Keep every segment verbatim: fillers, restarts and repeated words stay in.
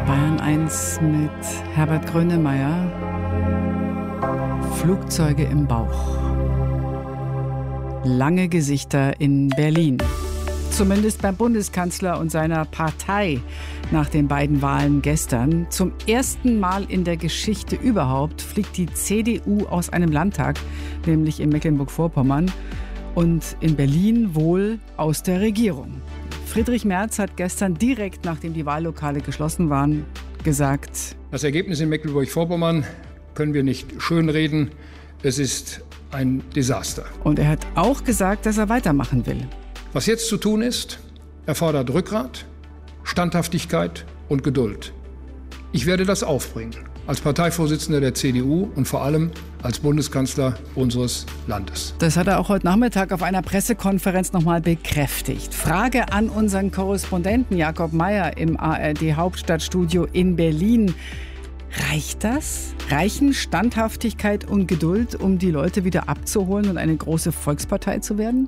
Bayern eins mit Herbert Grönemeyer. Flugzeuge im Bauch. Lange Gesichter in Berlin. Zumindest beim Bundeskanzler und seiner Partei nach den beiden Wahlen gestern. Zum ersten Mal in der Geschichte überhaupt fliegt die C D U aus einem Landtag, nämlich in Mecklenburg-Vorpommern, und in Berlin wohl aus der Regierung. Friedrich Merz hat gestern direkt, nachdem die Wahllokale geschlossen waren, gesagt: Das Ergebnis in Mecklenburg-Vorpommern können wir nicht schönreden. Es ist ein Desaster. Und er hat auch gesagt, dass er weitermachen will. Was jetzt zu tun ist, erfordert Rückgrat, Standhaftigkeit und Geduld. Ich werde das aufbringen, als Parteivorsitzender der C D U und vor allem als Bundeskanzler unseres Landes. Das hat er auch heute Nachmittag auf einer Pressekonferenz nochmal bekräftigt. Frage an unseren Korrespondenten Jakob Mayer im A R D-Hauptstadtstudio in Berlin. Reicht das? Reichen Standhaftigkeit und Geduld, um die Leute wieder abzuholen und eine große Volkspartei zu werden?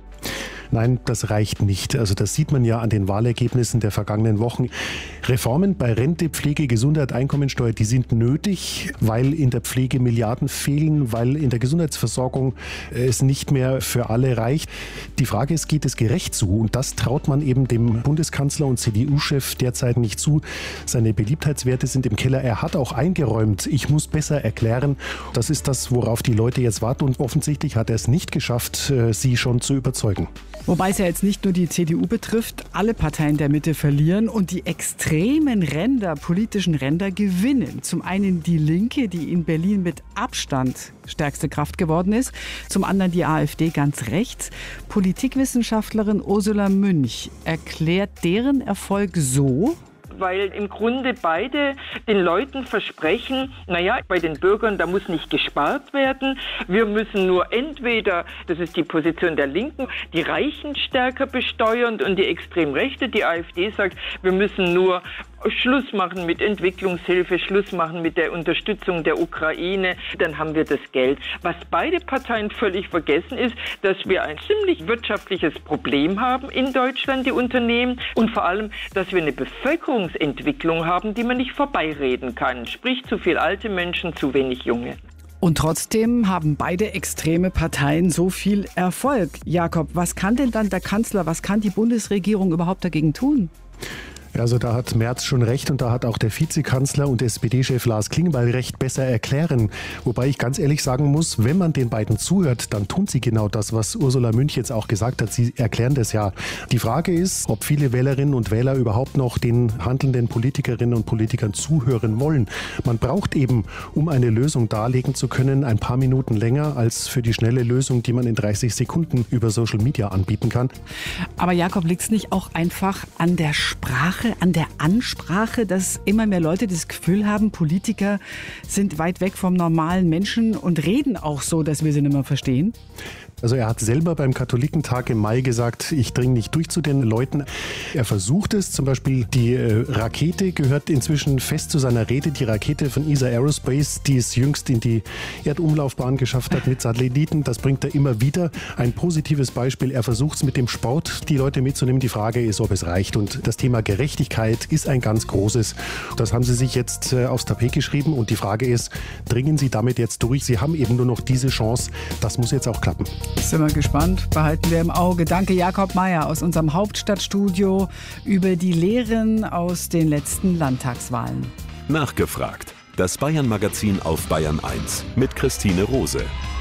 Nein, das reicht nicht. Also das sieht man ja an den Wahlergebnissen der vergangenen Wochen. Reformen bei Rente, Pflege, Gesundheit, Einkommensteuer, die sind nötig, weil in der Pflege Milliarden fehlen, weil in der Gesundheitsversorgung es nicht mehr für alle reicht. Die Frage ist, geht es gerecht zu? Und das traut man eben dem Bundeskanzler und C D U-Chef derzeit nicht zu. Seine Beliebtheitswerte sind im Keller. Er hat auch eingeräumt, ich muss besser erklären. Das ist das, worauf die Leute jetzt warten. Und offensichtlich hat er es nicht geschafft, sie schon zu überzeugen. Wobei es ja jetzt nicht nur die C D U betrifft, alle Parteien der Mitte verlieren und die extremen Ränder, politischen Ränder gewinnen. Zum einen die Linke, die in Berlin mit Abstand stärkste Kraft geworden ist, zum anderen die AfD ganz rechts. Politikwissenschaftlerin Ursula Münch erklärt deren Erfolg so: Weil im Grunde beide den Leuten versprechen, naja, bei den Bürgern, da muss nicht gespart werden. Wir müssen nur entweder, das ist die Position der Linken, die Reichen stärker besteuern und die Extremrechte, die AfD sagt, wir müssen nur Schluss machen mit Entwicklungshilfe, Schluss machen mit der Unterstützung der Ukraine, dann haben wir das Geld. Was beide Parteien völlig vergessen ist, dass wir ein ziemlich wirtschaftliches Problem haben in Deutschland, die Unternehmen, und vor allem, dass wir eine Bevölkerungsentwicklung haben, die man nicht vorbeireden kann. Sprich, zu viel alte Menschen, zu wenig junge. Und trotzdem haben beide extreme Parteien so viel Erfolg. Jakob, was kann denn dann der Kanzler, was kann die Bundesregierung überhaupt dagegen tun? Also da hat Merz schon recht und da hat auch der Vizekanzler und S P D-Chef Lars Klingbeil recht, besser erklären. Wobei ich ganz ehrlich sagen muss, wenn man den beiden zuhört, dann tun sie genau das, was Ursula Münch jetzt auch gesagt hat. Sie erklären das ja. Die Frage ist, ob viele Wählerinnen und Wähler überhaupt noch den handelnden Politikerinnen und Politikern zuhören wollen. Man braucht eben, um eine Lösung darlegen zu können, ein paar Minuten länger als für die schnelle Lösung, die man in dreißig Sekunden über Social Media anbieten kann. Aber Jakob, liegt es nicht auch einfach an der Sprache, an der Ansprache, dass immer mehr Leute das Gefühl haben, Politiker sind weit weg vom normalen Menschen und reden auch so, dass wir sie nicht mehr verstehen? Also er hat selber beim Katholikentag im Mai gesagt, ich dringe nicht durch zu den Leuten. Er versucht es, zum Beispiel die äh, Rakete gehört inzwischen fest zu seiner Rede. Die Rakete von E S A Aerospace, die es jüngst in die Erdumlaufbahn geschafft hat mit Satelliten, das bringt er immer wieder. Ein positives Beispiel, er versucht es mit dem Sport, die Leute mitzunehmen. Die Frage ist, ob es reicht. Und das Thema Gerechtigkeit ist ein ganz großes. Das haben sie sich jetzt äh, aufs Tapet geschrieben. Und die Frage ist, dringen sie damit jetzt durch? Sie haben eben nur noch diese Chance. Das muss jetzt auch klappen. Sind wir gespannt, behalten wir im Auge. Danke Jakob Mayer aus unserem Hauptstadtstudio über die Lehren aus den letzten Landtagswahlen. Nachgefragt. Das Bayern-Magazin auf Bayern eins mit Christine Rose.